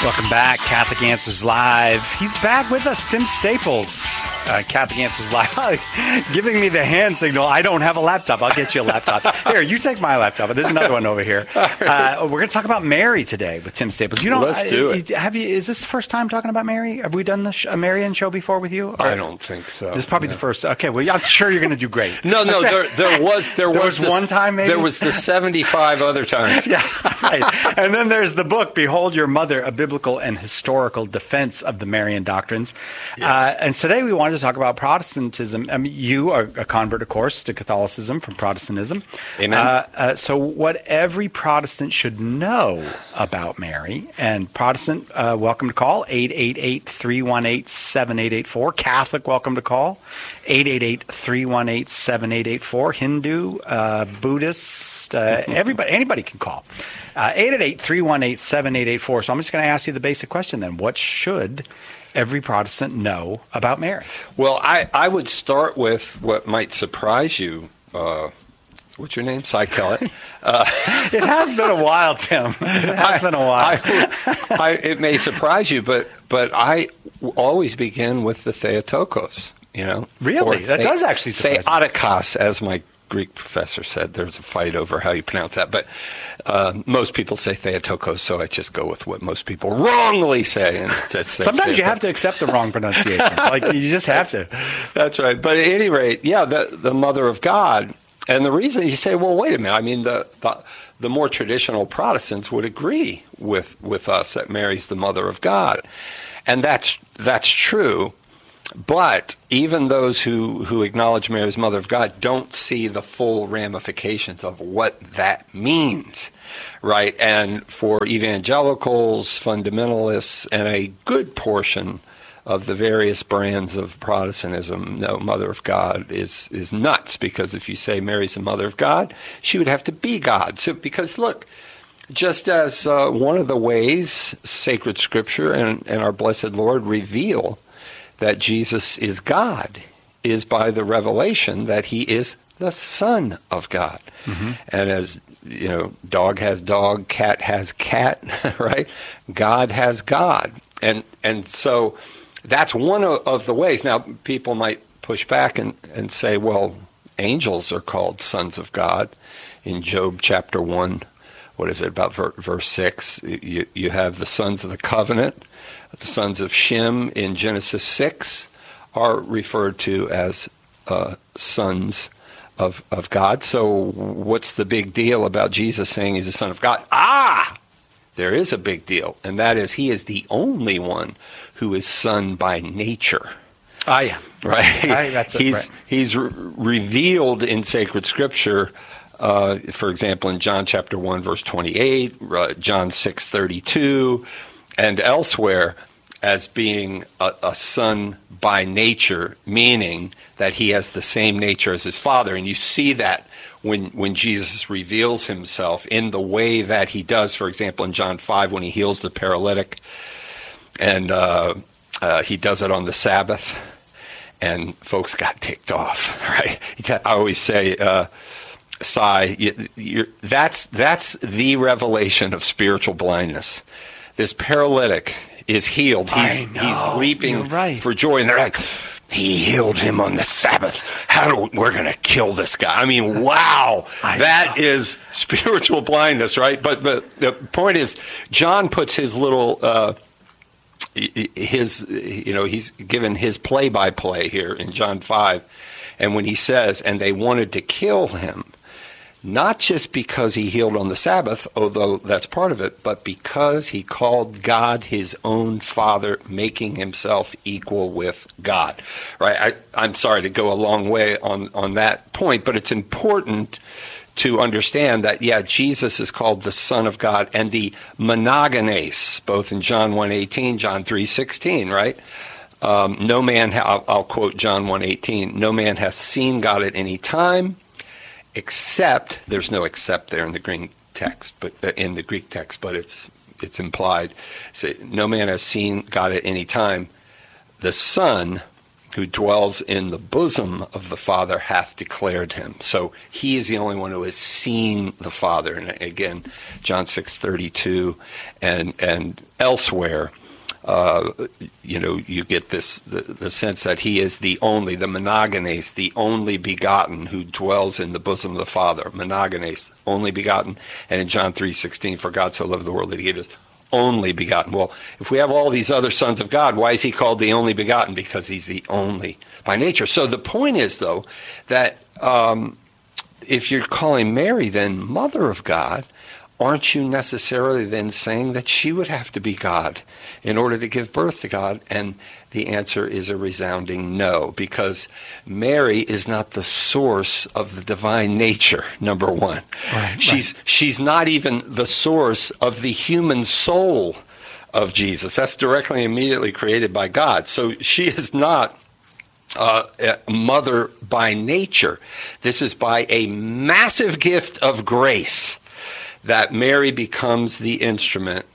Welcome back, Catholic Answers Live. He's back with us, Tim Staples. Catholic Answers Live, giving me the hand signal. I don't have a laptop. I'll get you a laptop. Here, you take my laptop. There's another one over here. We're going to talk about Mary today with Tim Staples. You know, let's do it. Is this the first time talking about Mary? Have we done a Marian show before with you? Or? I don't think so. This is probably the first. Okay, well, I'm sure you're going to do great. No, there was one time, maybe? There was the 75 other times. Yeah, right. And then there's the book, Behold Your Mother, A Biblical and Historical Defense of the Marian Doctrines. Yes. And today we wanted to talk about Protestantism. I mean, you are a convert, of course, to Catholicism from Protestantism. Amen. So what every Protestant should know about Mary. And Protestant, welcome to call, 888-318-7884. Catholic, welcome to call, 888-318-7884. Hindu, Buddhist, anybody can call. 888-318-7884. So I'm just going to ask you the basic question then. What should every Protestant know about Mary? Well, I would start with what might surprise you. What's your name? Cy Kellett. It has been a while, Tim. It has been a while. It may surprise you, but I always begin with the Theotokos. You know, really, that does actually surprise me. Theotokos, as my Greek professor said. There's a fight over how you pronounce that, but most people say Theotokos, so I just go with what most people wrongly say. And sometimes you have to accept the wrong pronunciation. Like you just have to. That's right. But at any rate, yeah, the Mother of God. And the reason you say, well, wait a minute. I mean, the more traditional Protestants would agree with us that Mary's the Mother of God, and that's true. But even those who acknowledge Mary as Mother of God don't see the full ramifications of what that means, right? And for evangelicals, fundamentalists, and a good portion of the various brands of Protestantism, no, Mother of God is nuts, because if you say Mary's the Mother of God, she would have to be God. So, because look, just as one of the ways sacred Scripture and our blessed Lord reveal that Jesus is God is by the revelation that he is the Son of God. Mm-hmm. And as you know, dog has dog, cat has cat, right? God has God. And so that's one of the ways. Now, people might push back and say, well, angels are called sons of God. In Job chapter 1, what is it, about verse 6, you have the sons of the covenant. The sons of Shem in Genesis 6 are referred to as sons of God. So what's the big deal about Jesus saying he's the Son of God? There is a big deal, and that is he is the only one who is son by nature. Yeah. Right? That's it, right. He's revealed in sacred Scripture, for example, in John chapter 1, verse 28, John 6:32, and elsewhere, as being a son by nature, meaning that he has the same nature as his Father. And you see that when Jesus reveals himself in the way that he does, for example, in John 5, when he heals the paralytic, and he does it on the Sabbath, and folks got ticked off, right? I always say, Cy, that's the revelation of spiritual blindness. This paralytic is healed. He's leaping for joy, and they're like, he healed him on the Sabbath. We're going to kill this guy. I mean, wow, that is spiritual blindness, right? But the point is, John puts his little, he's given his play-by-play here in John 5, and when he says, and they wanted to kill him, not just because he healed on the Sabbath, although that's part of it, but because he called God his own Father, making himself equal with God. Right? I'm sorry to go a long way on that point, but it's important to understand that, Jesus is called the Son of God, and the monogenes, both in John 1:18, John 3:16, right? No man, I'll quote John 1:18, no man hath seen God at any time, except, there's no except there in the Greek text, but it's implied. Say, no man has seen God at any time. The Son, who dwells in the bosom of the Father hath declared him. So he is the only one who has seen the Father. And again, John 6:32 and elsewhere, you get this the sense that he is the monogenes, the only begotten who dwells in the bosom of the Father. Monogenes, only begotten. And in John 3:16, for God so loved the world that he gave us only begotten. Well, if we have all these other sons of God, why is he called the only begotten? Because he's the only by nature. So the point is, though, that if you're calling Mary then Mother of God, aren't you necessarily then saying that she would have to be God in order to give birth to God? And the answer is a resounding no, because Mary is not the source of the divine nature, number one. Right, she's not even the source of the human soul of Jesus. That's directly and immediately created by God. So she is not a mother by nature. This is by a massive gift of grace that Mary becomes the instrument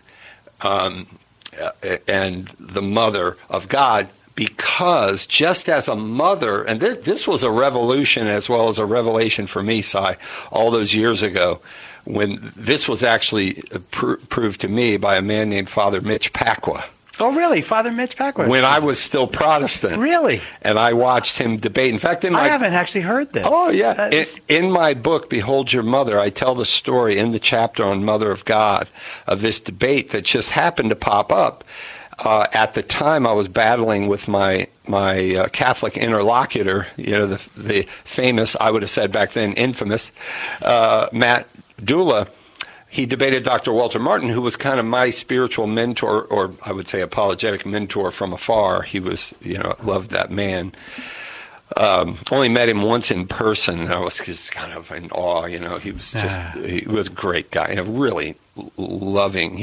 and the mother of God, because just as a mother, and this was a revolution as well as a revelation for me, Si, all those years ago, when this was actually proved to me by a man named Father Mitch Pacwa. Oh, really? Father Mitch Pacwa? When I was still Protestant. Really? And I watched him debate. In fact, I haven't actually heard this. Oh, yeah. In my book, Behold Your Mother, I tell the story in the chapter on Mother of God of this debate that just happened to pop up. At the time, I was battling with my Catholic interlocutor, the famous, I would have said back then, infamous, Matt Dula. He debated Dr. Walter Martin, who was kind of my spiritual mentor, or I would say apologetic mentor from afar. He was, loved that man. Only met him once in person, and I was just kind of in awe. He was just, he was a great guy, and a really loving.